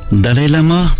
دلای لاما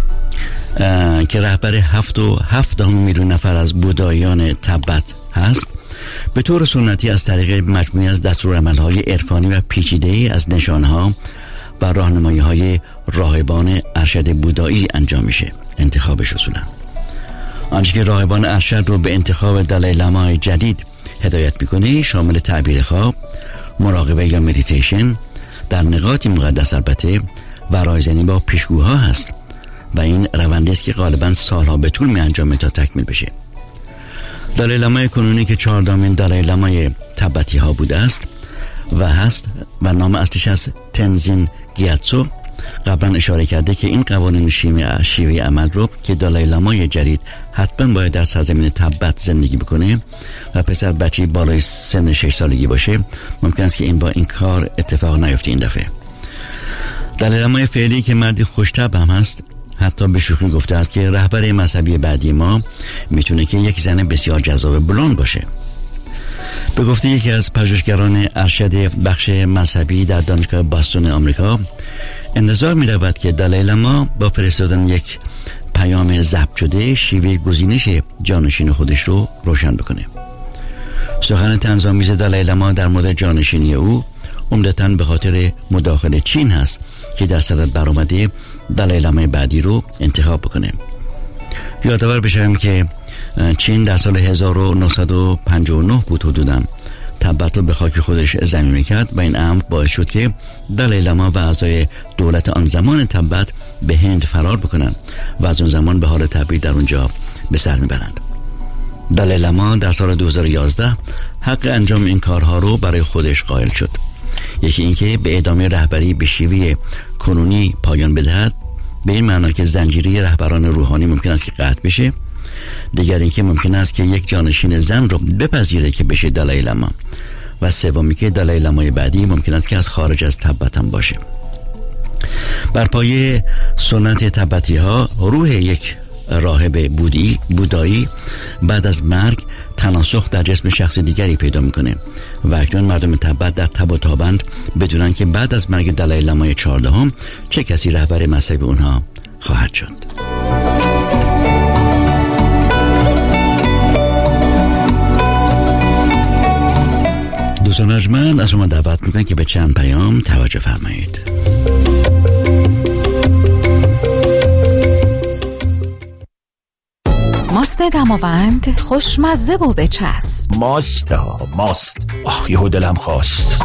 که رهبر 7.7 میلیون نفر از بوداییان تبت هست، به طور سنتی از طریق مجموعی از دستورالعمل‌های عرفانی و پیچیده‌ای از نشانه‌ها و راهنمایی‌های راهبان ارشد بودایی انجام میشه. انتخابش اصولا آنچه که راهبان ارشد رو به انتخاب دلای لاما جدید هدایت میکنه شامل تعبیر خواب، مراقبه یا مدیتیشن در نقاطی مقدس البته و رایزنی با پیشگوها هست و این روندی است که غالبا سالها به طول می انجامه تا تکمیل بشه. دلای لاما کنونی که 14مین دلای لامای تبتی ها بوده است و هست و نام اصلیش از تنزین گیاتسو قبلا اشاره کرده که این قوانین شیوه عمل رو که دلای لامای جدید حتما باید در سرزمین تبت زندگی بکنه و پسر بچی بالای سن 6 سالگی باشه، ممکن است که این کار اتفاق نیفته. این دفعه دلای لامای فعلی که مردی خوش‌طبع هم هست حتی به شوخی گفته است که رهبر مذهبی بعدی ما میتونه که یک زن بسیار جذاب بلوند باشه. به گفته یکی از پژوهشگران ارشد بخش مذهبی در دانشگاه باستون آمریکا، انتظار می رود که دلای لاما با فرستادن یک پیام ضبط شده شیوه گزینش جانشین خودش رو روشن بکنه. سخن طنزآمیز دلای لاما در مورد جانشینی او عمدتاً به خاطر مداخله چین هست که در صدد برآمده دلای لامای بعدی رو انتخاب بکنه. یادآور بشم که چین در سال 1959 بود حدوداً تبت رو به خاک خودش ضمیمه کرد و این امر باعث شد که دلای لاما و اعضای دولت آن زمان تبت به هند فرار بکنن و از اون زمان به حال طبیعی در اونجا به سر میبرند. دلای لاما در سال 2011 حق انجام این کارها رو برای خودش قائل شد. یکی اینکه به ادامه رهبری به شیوه کنونی پایان بدهد، به این معنا که زنجیره رهبران روحانی ممکن است که قطع بشه. دیگر اینکه ممکن است که یک جانشین زن رو بپذیره که بشه دلای لاما و سومی که دلای لامای بعدی ممکن است که از خارج از تبت هم باشه. بر پایه سنت تبتی ها روح یک راهب بودایی بعد از مرگ تناسخ در جسم شخص دیگری پیدا میکنه و اکنون مردم تبت در تب و تابند بدونن که بعد از مرگ دلای لامای 14 چه کسی رهبر مذهبی اونها خواهد شد. دوستان ارجمند، از شما دعوت میکنم که به چند پیام توجه فرمایید. ماست دماوند خوشمزه و بچسب. ماست یهو دلم خواست.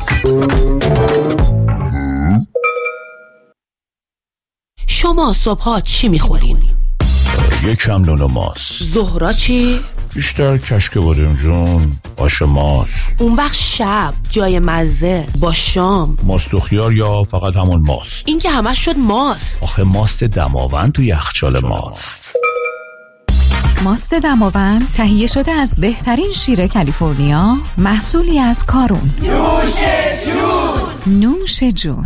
شما صبحات چی میخورین؟ یکم نون و ماست. ظهرا چی؟ بیشتر کشک بادم جون، آش ماست. اون وقت شب جای مزه با شام ماست و خیار یا فقط همون ماست؟ این که همش شد ماست. آخه ماست دماوند تو یخچال ماست. ماست دماوند تهیه شده از بهترین شیر کالیفرنیا، محصولی از کارون. نوش جون.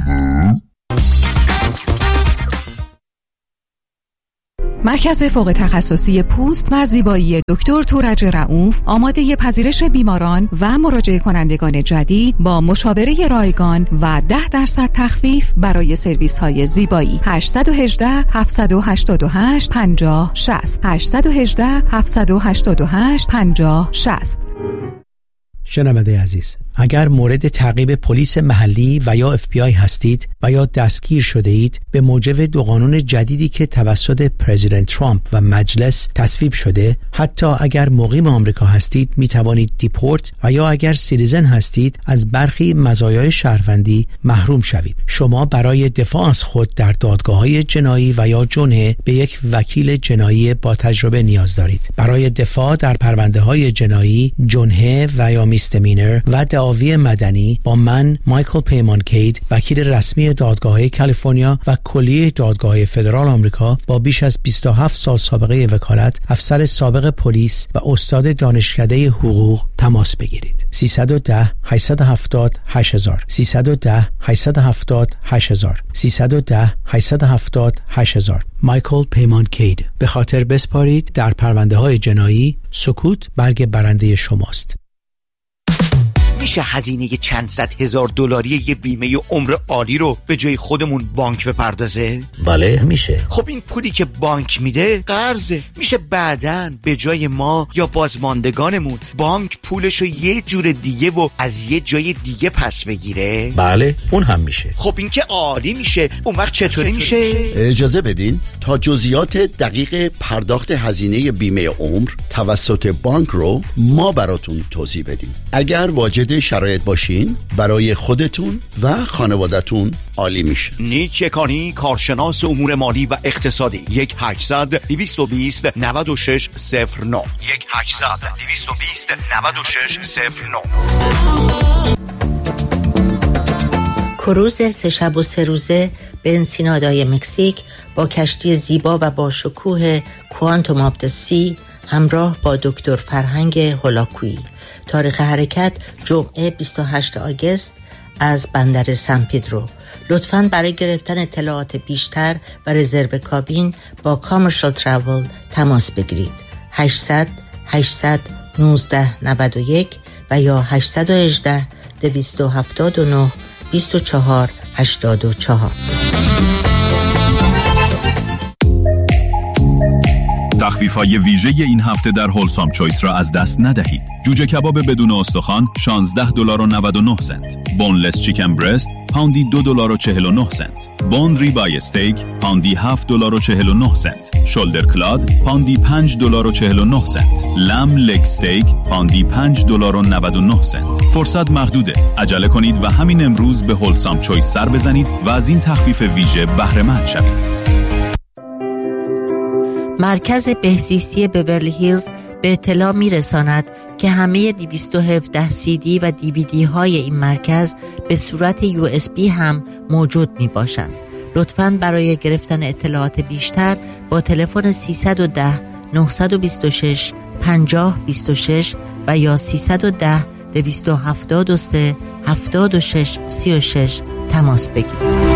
مرکز فوق تخصصی پوست و زیبایی دکتر تورج رؤوف آماده پذیرش بیماران و مراجعه کنندگان جدید با مشاوره رایگان و 10% تخفیف برای سرویس های زیبایی. 818 788 50 60 818 788 50 60. شنونده عزیز، اگر مورد تعقیب پلیس محلی و یا FBI هستید و یا دستگیر شده اید به موجب دو قانون جدیدی که توسط پرزیدنت ترامپ و مجلس تصویب شده، حتی اگر مقیم آمریکا هستید می توانید دیپورت و یا اگر سیتیزن هستید از برخی مزایای شهروندی محروم شوید. شما برای دفاع از خود در دادگاه‌های جنایی و یا جنحه به یک وکیل جنایی با تجربه نیاز دارید. برای دفاع در پرونده‌های جنایی، جنحه و یا میستمینر و دعاوی مدنی با من مایکل پیمانکید، وکیل رسمی دادگاه‌های کالیفرنیا و کلیه دادگاه‌های فدرال آمریکا با بیش از 27 سال سابقه وکالت، افسر سابق پلیس و استاد دانشکده حقوق تماس بگیرید. 310 870 8000 310 870 8000 310 870 8000. مایکل پیمانکید. به خاطر بسپارید در پرونده‌های جنایی، سکوت برگ برنده شماست. میشه هزینه چند صد هزار دلاری یه بیمه عمر عالی رو به جای خودمون بانک بپردازه؟ بله میشه. خب این پولی که بانک میده قرضه، میشه بعداً به جای ما یا بازماندگانمون بانک پولشو یه جور دیگه و از یه جای دیگه پس بگیره؟ بله اون هم میشه. خب این که عالی میشه. اون وقت چطوری میشه؟ اجازه بدین تا جزئیات دقیق پرداخت هزینه بیمه عمر توسط بانک رو ما براتون توضیح بدیم. اگر واجد شرایط باشین برای خودتون و خانوادتون عالی میشه. نیک یکانی، کارشناس امور مالی و اقتصادی. 1-800-220-9609 1-800-220-9609. کروز 3 شب و 3 روزه به انسینادای مکزیک با کشتی زیبا و با شکوه کوانتوم آف د سی همراه با دکتر فرهنگ هولاکویی. تاریخ حرکت جمعه 28 آگوست از بندر سن پدرو. لطفاً برای گرفتن اطلاعات بیشتر و رزرو کابین با کامرشال تراول تماس بگیرید. 800 819 91 و یا 818 279 24 84. تخفیف‌های ویژه این هفته در هولسام چویس را از دست ندهید. جوجه کباب بدون استخوان $16.99. بونلس چیکن برست پوندی $2.49. بون ریبای استیک پوندی $7.49. شولدر کلاد پوندی $5.49. لم لگ استیک پوندی $5.99. فرصت محدوده. عجله کنید و همین امروز به هولسام چویس سر بزنید و از این تخفیف ویژه بهره مند شوید. مرکز بهزیستی بیورلی هیلز به اطلاع میرساند که همه 217 CD و DVD های این مرکز به صورت USB هم موجود می باشند. لطفاً برای گرفتن اطلاعات بیشتر با تلفن 310 926 5026 و یا 310 273 76 36 تماس بگیرید.